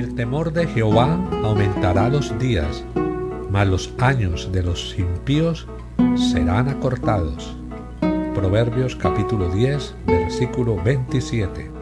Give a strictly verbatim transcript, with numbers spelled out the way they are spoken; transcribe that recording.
El temor de Jehová aumentará los días, mas los años de los impíos serán acortados. Proverbios capítulo diez, versículo veintisiete.